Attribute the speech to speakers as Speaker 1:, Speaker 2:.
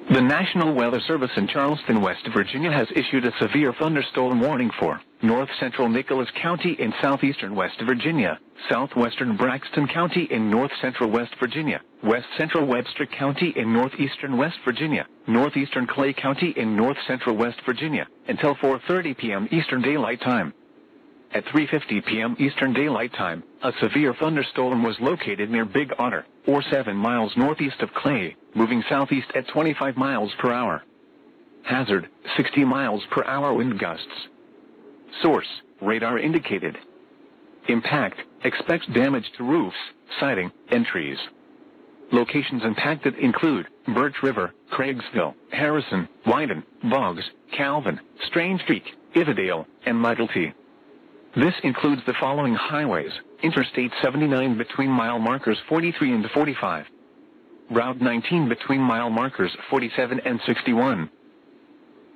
Speaker 1: The National Weather Service in Charleston, West Virginia has issued a severe thunderstorm warning for north central Nicholas County in southeastern West Virginia, southwestern Braxton County in north central West Virginia, west central Webster County in northeastern West Virginia, northeastern Clay County in north central West Virginia, until 4:30 p.m. Eastern Daylight Time. At 3:50 p.m. Eastern Daylight Time, a severe thunderstorm was located near Big Otter, or 7 miles northeast of Clay, moving southeast at 25 miles per hour. Hazard, 60 miles per hour wind gusts. Source, radar indicated. Impact, expects damage to roofs, siding, and trees. Locations impacted include Birch River, Craigsville, Harrison, Wyden, Boggs, Calvin, Strange Creek, Ivadale, and Middleton. This includes the following highways: Interstate 79 between mile markers 43 and 45. Route 19 between mile markers 47 and 61.